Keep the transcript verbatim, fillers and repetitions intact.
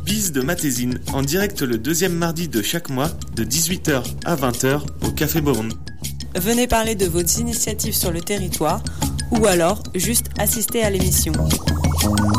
Bise de Matésine, en direct le deuxième mardi de chaque mois, de dix-huit heures à vingt heures, au Café Bourne. Venez parler de vos initiatives sur le territoire, ou alors juste assister à l'émission.